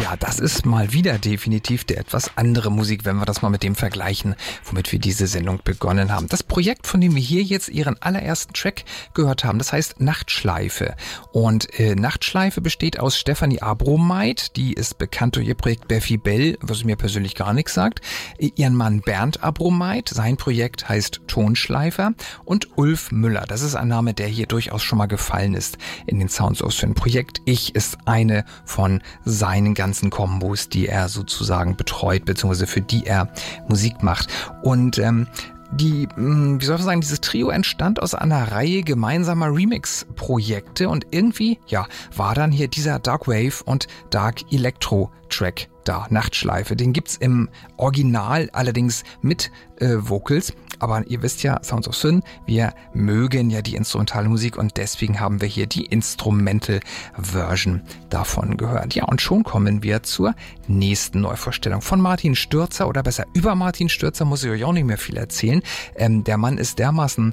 Ja, das ist mal wieder definitiv der etwas andere Musik, wenn wir das mal mit dem vergleichen, womit wir diese Sendung begonnen haben. Das Projekt, von dem wir hier jetzt ihren allerersten Track gehört haben, das heißt Nachtschleife. Und Nachtschleife besteht aus Stefanie Abromeit, die ist bekannt durch ihr Projekt Beffi Bell, was mir persönlich gar nichts sagt, ihren Mann Bernd Abromeit, sein Projekt heißt Tonschleifer, und Ulf Müller. Das ist ein Name, der hier durchaus schon mal gefallen ist in den Sounds of Sin Projekt. Ich ist eine von seinen ganzen Kombos, die er sozusagen betreut, beziehungsweise für die er Musik macht. Und wie soll man sagen, dieses Trio entstand aus einer Reihe gemeinsamer Remix-Projekte und irgendwie, ja, war dann hier dieser Dark Wave und Dark Electro Track da, Nachtschleife. Den gibt's im Original allerdings mit Vocals, aber ihr wisst ja, Sounds of Sin, wir mögen ja die instrumentale Musik und deswegen haben wir hier die Instrumental Version davon gehört. Ja, und schon kommen wir zur nächsten Neuvorstellung von Martin Stürzer, oder besser über Martin Stürzer muss ich euch auch nicht mehr viel erzählen. Der Mann ist dermaßen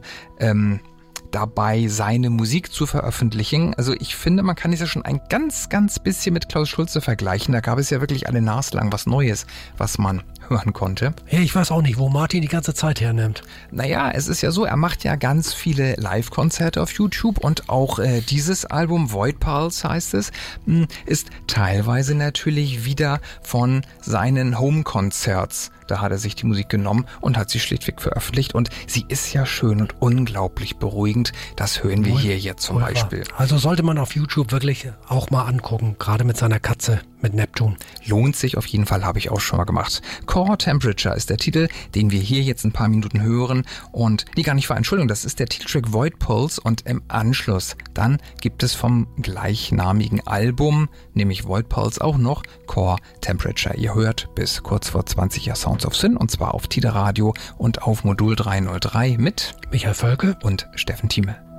dabei, seine Musik zu veröffentlichen. Also ich finde, man kann es ja schon ein ganz, ganz bisschen mit Klaus Schulze vergleichen. Da gab es ja wirklich alle naslang was Neues, was man hören konnte. Ja, ich weiß auch nicht, wo Martin die ganze Zeit hernimmt. Naja, es ist ja so, er macht ja ganz viele Live-Konzerte auf YouTube und auch dieses Album, Void Pulse heißt es, ist teilweise natürlich wieder von seinen Home-Concerts. Da hat er sich die Musik genommen und hat sie schlichtweg veröffentlicht und sie ist ja schön und unglaublich beruhigend. Das hören wir hier jetzt zum Beispiel. Also sollte man auf YouTube wirklich auch mal angucken, gerade mit seiner Katze, mit Neptun. Lohnt sich auf jeden Fall, habe ich auch schon mal gemacht. Core Temperature ist der Titel, den wir hier jetzt ein paar Minuten hören und gar nicht wahr, Entschuldigung, das ist der Titeltrack Void Pulse und im Anschluss dann gibt es vom gleichnamigen Album, nämlich Void Pulse, auch noch Core Temperature. Ihr hört bis kurz vor 20 Jahre Sounds of Sin und zwar auf Tide Radio und auf Modul 303 mit Michael Völke und Steffen Thieme.